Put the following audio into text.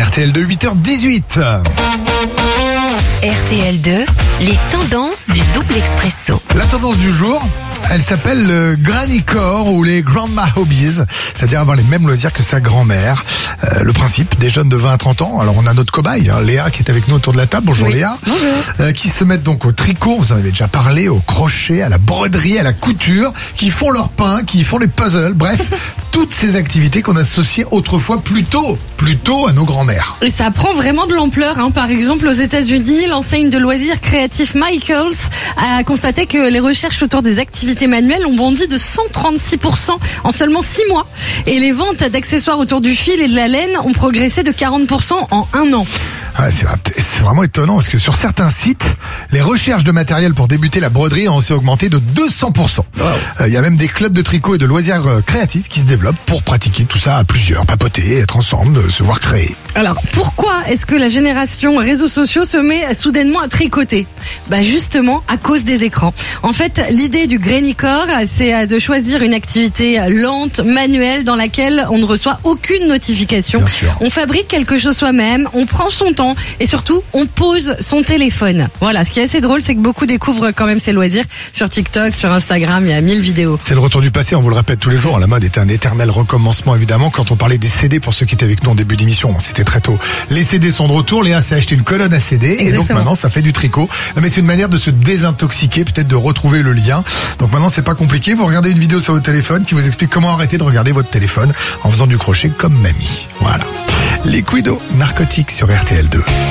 RTL2, 8h18. RTL2, les tendances du double expresso. La tendance du jour, elle s'appelle le Granny Core ou les Grandma Hobbies, c'est-à-dire avoir les mêmes loisirs que sa grand-mère. Le principe, des jeunes de 20 à 30 ans, alors on a notre cobaye, Léa qui est avec nous autour de la table, bonjour oui. Léa, bonjour. Qui se mettent donc au tricot, vous en avez déjà parlé, au crochet, à la broderie, à la couture, qui font leur pain, qui font les puzzles, bref, toutes ces activités qu'on associait autrefois plutôt à nos grands-mères. Et ça prend vraiment de l'ampleur, Par exemple, aux États-Unis, l'enseigne de loisirs créatifs Michaels a constaté que les recherches autour des activités manuelles ont bondi de 136% en seulement 6 mois. Et les ventes d'accessoires autour du fil et de la laine ont progressé de 40% en 1 an. Ouais, c'est vraiment étonnant parce que sur certains sites, les recherches de matériel pour débuter la broderie ont aussi augmenté de 200%. Wow. Y a même des clubs de tricot et de loisirs créatifs qui se développent pour pratiquer tout ça à plusieurs, papoter, être ensemble, se voir créer. Alors, pourquoi est-ce que la génération réseaux sociaux se met soudainement à tricoter ? Justement, à cause des écrans. En fait, l'idée du Granny Core, c'est de choisir une activité lente, manuelle, dans laquelle on ne reçoit aucune notification. Bien sûr. On fabrique quelque chose soi-même, on prend son temps et surtout, on pose son téléphone. Voilà, ce qui est assez drôle, c'est que beaucoup découvrent quand même ces loisirs sur TikTok, sur Instagram, il y a 1000 vidéos. C'est le retour du passé, on vous le répète tous les jours. La mode était un éternel recommencement, évidemment. Quand on parlait des CD, pour ceux qui étaient avec nous en début d'émission, c'était très tôt. Les CD sont de retour. Léa s'est acheté une colonne à CD. Exactement. Et donc maintenant, ça fait du tricot. Non, mais c'est une manière de se désintoxiquer, peut-être de retrouver le lien. Donc maintenant, c'est pas compliqué. Vous regardez une vidéo sur votre téléphone qui vous explique comment arrêter de regarder votre téléphone en faisant du crochet comme mamie. Voilà. Liquido Narcotique sur RTL2.